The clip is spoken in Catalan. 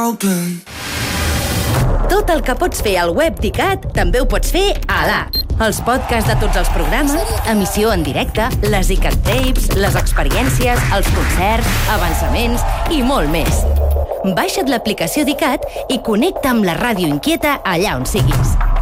open. Tot el que pots fer al web d'ICAT també ho pots fer a l'app. Els podcasts de tots els programes, emissió en directe, les ICAT Tapes, les experiències, els concerts, avançaments i molt més. Baixa't l'aplicació d'ICAT i connecta amb la ràdio inquieta allà on siguis.